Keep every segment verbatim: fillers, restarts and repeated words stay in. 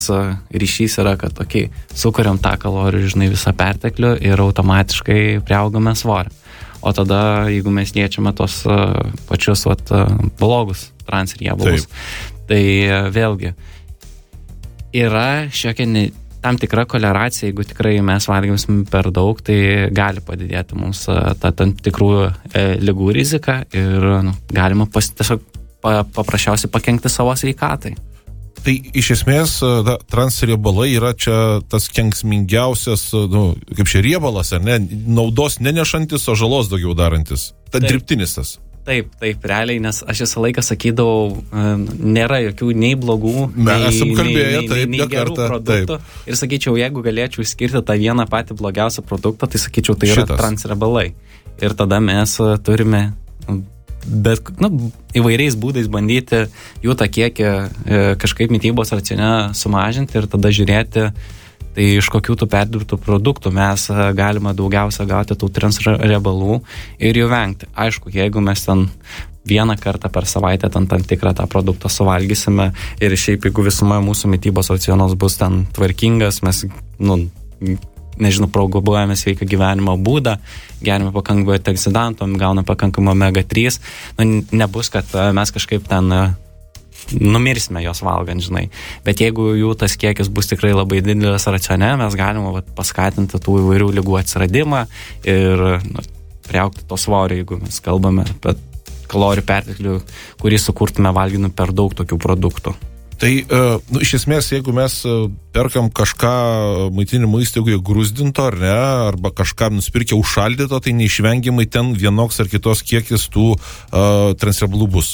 ryšys yra, kad tokiai sukuriam tą kalorijų, žinai, visą perteklių ir automatiškai priaugame svorį. O tada, jeigu mes liečiame tos uh, pačius vat, uh, blogus transriebalus, tai uh, vėlgi yra šiokia ne, tam tikra koleracija, jeigu tikrai mes valgysim per daug, tai gali padidėti mums uh, ta tam tikrų uh, ligų rizika ir nu, galima pas, tiesiog pa, paprasčiausiai pakenkti savo sveikatai. Tai iš esmės da, transriebalai yra čia tas kenksmingiausias, nu, kaip čia riebalas, ar ne, naudos nenešantis, o žalos daugiau darantis. Ta dirbtinis tas. Taip, taip, realiai, nes aš visą laiką sakydavau, nėra jokių nei blogų, Mes nei, esam kalbėję, nei, taip, nei, nei gerų kartą, produktų. Taip. Ir sakyčiau, jeigu galėčiau skirti tą vieną patį blogiausią produktą, tai sakyčiau, tai yra Šitas. transriebalai. Ir tada mes turime bet nu, įvairiais būdais bandyti jų tą kiekį e, kažkaip mitybos racione sumažinti ir tada žiūrėti, tai iš kokių tų perdirbtų produktų mes e, galime daugiausia gauti tų transriebalų ir jų vengti. Aišku, jeigu mes ten vieną kartą per savaitę ten tam tikrą tą produktą suvalgysime ir šiaip jeigu visuma mūsų mitybos racionas bus ten tvarkingas, mes, nu, nežinau, propaguojame sveiką gyvenimo būdą, gerime pakankamai antioksidantų, gauname pakankamai omega trys, nu, nebus, kad mes kažkaip ten numirsime jos valgant, žinai. Bet jeigu jų tas kiekis bus tikrai labai didelis racione, mes galime vat, paskatinti tų įvairių ligų atsiradimą ir nu, priaugti to svorio, jeigu mes kalbame apie kalorijų perteklių, kurį sukurtume valginu per daug tokių produktų. Tai, nu, iš esmės, jeigu mes perkam kažką maitinimo įstaigoje grūzdinto, ar ne, arba kažką nusipirkę užšaldyto, tai neišvengiamai ten vienoks ar kitos kiekis tų uh, transriebalų bus.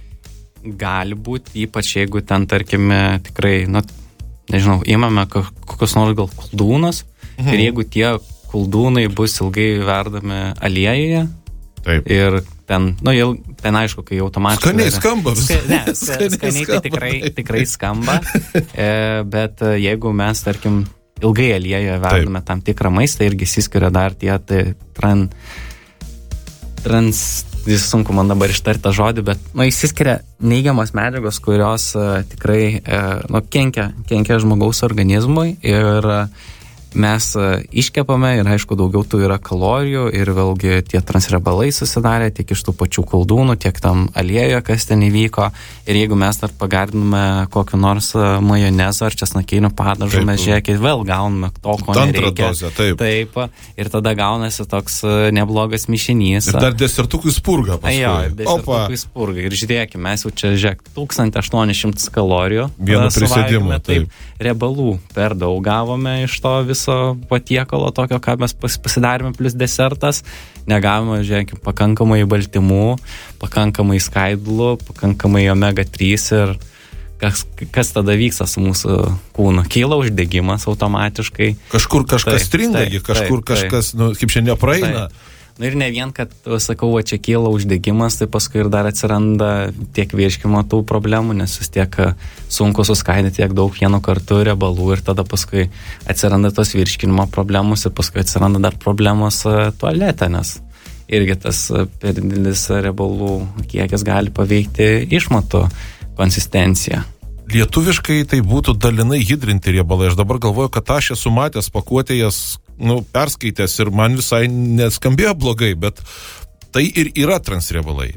Gali būti, ypač jeigu ten, tarkime, tikrai, nu, nežinau, imame kokios nors gal koldūnas, mhm. ir jeigu tie koldūnai bus ilgai verdami aliejuje, taip. Ir ten, nu, jau, ten aišku, kai automatiškai... Skaniai skamba. Ska, ne, skaniai, skaniai tai tikrai, tikrai skamba, e, bet jeigu mes, tarkim, ilgai aliejuje verdame taip. Tam tikrą maistą, irgi įsiskiria dar tie tai, tran, trans... Vis sunku man dabar ištarti tą žodį, bet nu, įsiskiria neigiamas medžiagos, kurios uh, tikrai uh, nu, kenkia, kenkia žmogaus organizmui ir uh, mes uh, iškepame ir aišku daugiau tų yra kalorijų ir vėlgi tie transriebalai susidarė tiek iš tų pačių koldūnų, tiek tam aliejuje, kas ten įvyko ir jeigu mes dar pagardiname kokį nors uh, majonezą ar česnakinių padažų, mes žiūrėkit, vėl gauname to, ko nereikia. Dozę, taip. Taip, ir tada gaunasi toks uh, neblogas mišinys. Ir dar desertukui spurga paskui. Jo, ir desertukui spurga. Ir žiūrėkime, mes jau čia, žiūrėk, tūkstantis aštuonis šimtus kalorijų. Vienu prisėdimu, taip. Riebalų per daug gavome iš to viso patiekalo tokio, ką mes pasidarėme, plus desertas. Negavome, žiūrėkime, pakankamai baltymų, pakankamai skaidulų, pakankamai omega trys ir kas, kas tada vyksta su mūsų kūnu. Kyla uždegimas automatiškai. Kažkur kažkas stringa, kažkur taip, kažkas, taip. Nu, kaip šiandien praeina. Taip. Na ir ne vien, kad, sakau, va, čia kyla uždegimas, tai paskui ir dar atsiranda tiek virškimo tų problemų, nes vis tiek sunku suskaidyti tiek daug vienu kartu riebalų ir tada paskui atsiranda tos virškinimo problemos ir paskui atsiranda dar problemos tualete, nes irgi tas per didelis riebalų kiekis gali paveikti išmatų konsistenciją. Lietuviškai tai būtų dalinai hidrinti riebalai. Aš dabar galvoju, kad aš esu matęs pakuotėjas, nu, perskaitęs ir man visai neskambėjo blogai, bet tai ir yra transriebalai.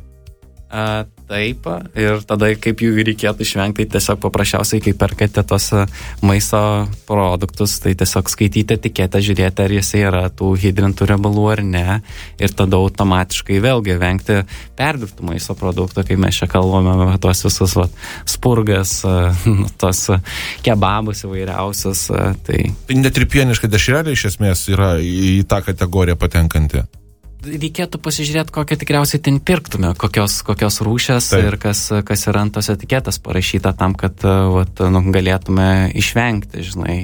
A, taip, ir tada kaip jų reikėtų išvengti, tai tiesiog paprasčiausiai, kai perkate tos maisto produktus, tai tiesiog skaityti etiketę, žiūrėti, ar jisai yra tų hidrintų riebalų ar ne, ir tada automatiškai vėlgi vengti perdirbtų maisto produktų, kai mes čia kalbame apie tos visus va, spurgas, tos kebabus įvairiausius. Tai... tai net ir pieniška dešrelė iš esmės yra į tą kategoriją patenkanti. Reikėtų pasižiūrėti, kokią tikriausiai ten pirktume, kokios, kokios rūšės taip. Ir kas, kas yra ant tos etiketės parašyta tam, kad vat, nu, galėtume išvengti, žinai.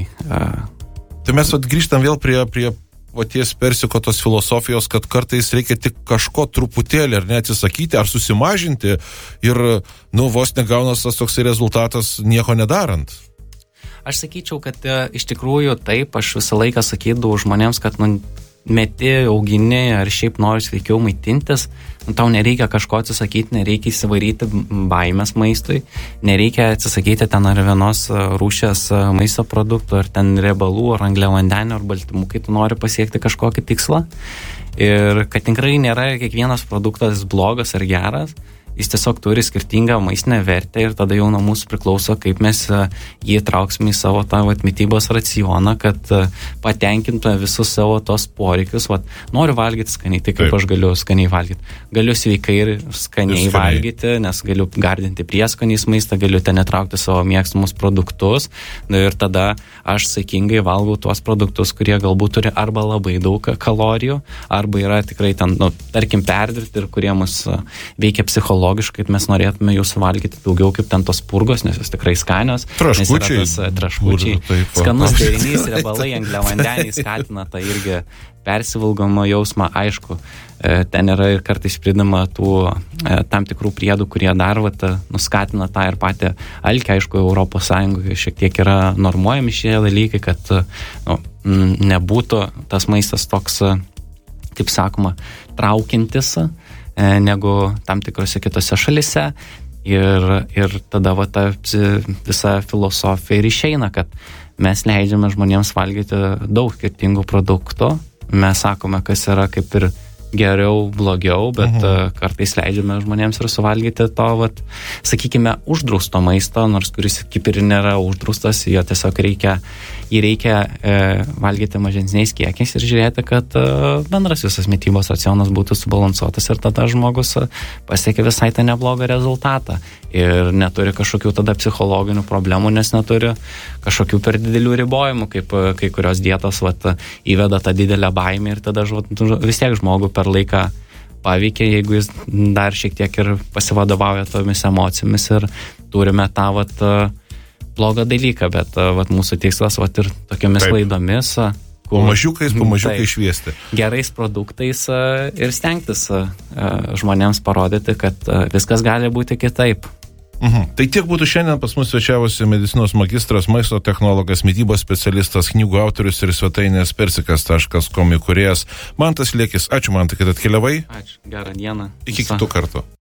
Tai mes vat, grįžtam vėl prie, prie paties persiko tos filosofijos, kad kartais reikia tik kažko truputėlį ar neatsisakyti, ar susimažinti ir, nu, vos negaunas tas toksai rezultatas nieko nedarant. Aš sakyčiau, kad iš tikrųjų taip, aš visą laiką sakydavau žmonėms, kad, nu, meti, augini ar šiaip nori sveikiau maitintis, nu, tau nereikia kažko atsisakyti, nereikia įsivaryti baimės maistui, nereikia atsisakyti ten ar vienos rūšies maisto produktų, ar ten riebalų, ar angliavandenių, ar baltymų, kai tu nori pasiekti kažkokį tikslą. Ir kad tikrai nėra kiekvienas produktas blogas ar geras, jis tiesiog turi skirtingą maistinę vertę ir tada jau nuo mūsų priklauso, kaip mes jį trauksime į savo tą vat, mitybos racioną, kad patenkintume visus savo tos poreikius. Vat, noriu valgyti skaniai, tai kaip Taip. Aš galiu skaniai valgyti. Galiu sveikai ir skaniai, ir skaniai valgyti, nes galiu gardinti prieskoniais maistą, galiu ten įtraukti savo mėgstamus produktus. Na, ir tada aš saikingai valgau tuos produktus, kurie galbūt turi arba labai daug kalorijų, arba yra tikrai ten, nu, tarkim, perdirbti ir kurie mus veikia psichologiškai. Logiškai, mes norėtume jų suvalgyti daugiau kaip ten tos purgos, nes jos tikrai skanios. Traškučiai. Nes yra tas traškučiai. Taip, Skanus derinys, riebalai, angliavandeniai skatina tą irgi persivalgomo jausmą. Aišku, ten yra ir kartais pridama tų tam tikrų priedų, kurie dar vat, nuskatina tą ir patį alkį. Aišku, Europos Sąjungoje šiek tiek yra normuojami šie dalykai, kad nu, nebūtų tas maistas toks, kaip sakoma, traukintis negu tam tikrose kitose šalise ir, ir tada va ta visa filosofija ir išeina, kad mes leidžiame žmonėms valgyti daug skirtingų produktų, mes sakome, kas yra kaip ir geriau, blogiau, bet uh-huh. kartais leidžiame žmonėms ir suvalgyti to, vat, sakykime, uždrausto maisto, nors kuris kaip ir nėra uždraustas, jo tiesiog reikia, jį reikia e, valgyti mažesniais kiekiais ir žiūrėti, kad e, bendras visas mitybos racionas būtų subalansuotas ir tada žmogus pasiekia visai tą neblogą rezultatą ir neturi kažkokių tada psichologinių problemų, nes neturi kažkokių per didelių ribojimų, kaip kai kurios dietos vat, įveda tą didelę baimę ir tada vis tiek žmogų per laiką paveikia, jeigu jis dar šiek tiek ir pasivadovauja tomis emocijomis ir turime tą vat, blogą dalyką, bet vat, mūsų tikslas vat, ir tokiamis Taip. laidomis po mažiukais, po mažiukai šviesti. Gerais produktais ir stengtis žmonėms parodyti, kad viskas gali būti kitaip. Mhm. Tai tiek būtų šiandien pas mus svečiavosi medicinos magistras, maisto technologas, mitybos specialistas, knygų autorius ir svetainės persikas taškas com įkūrėjas Mantas Liekis. Ačiū, Mantai, kad atkeliavai. Ačiū, gerą dieną. Iki kitų kartų.